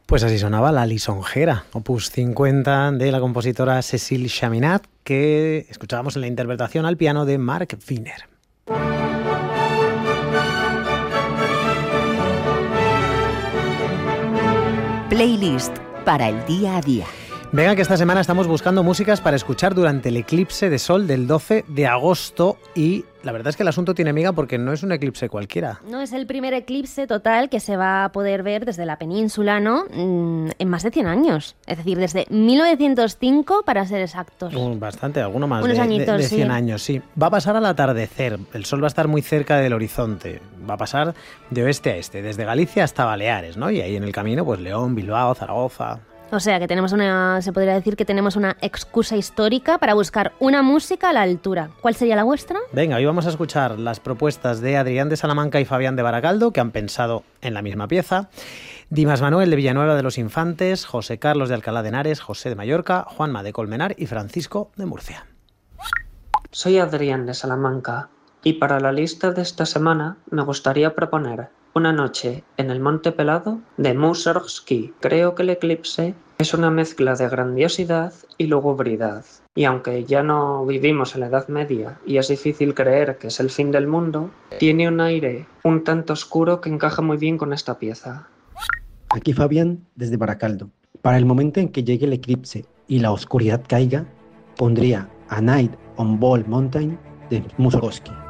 Pues así sonaba La Lisonjera, opus 50 de la compositora Cécile Chaminade, que escuchábamos en la interpretación al piano de Mark Wiener. Playlist para el día a día. Venga, que esta semana estamos buscando músicas para escuchar durante el eclipse de sol del 12 de agosto y la verdad es que el asunto tiene miga porque no es un eclipse cualquiera. No, es el primer eclipse total que se va a poder ver desde la península, ¿no? En más de 100 años. Es decir, desde 1905 para ser exactos. Bastante, alguno más Unos añitos, de 100 sí. años, sí. Va a pasar al atardecer, el sol va a estar muy cerca del horizonte, va a pasar de oeste a este, desde Galicia hasta Baleares, ¿no? Y ahí en el camino, pues León, Bilbao, Zaragoza. O sea, que se podría decir que tenemos una excusa histórica para buscar una música a la altura. ¿Cuál sería la vuestra? Venga, hoy vamos a escuchar las propuestas de Adrián de Salamanca y Fabián de Baracaldo, que han pensado en la misma pieza. Dimas Manuel de Villanueva de los Infantes, José Carlos de Alcalá de Henares, José de Mallorca, Juanma de Colmenar y Francisco de Murcia. Soy Adrián de Salamanca y para la lista de esta semana me gustaría proponer Una noche en el Monte Pelado de Mussorgsky. Creo que el eclipse es una mezcla de grandiosidad y lugubridad. Y aunque ya no vivimos en la Edad Media y es difícil creer que es el fin del mundo, tiene un aire un tanto oscuro que encaja muy bien con esta pieza. Aquí Fabián desde Baracaldo. Para el momento en que llegue el eclipse y la oscuridad caiga, pondría A Night on Bald Mountain de Mussorgsky.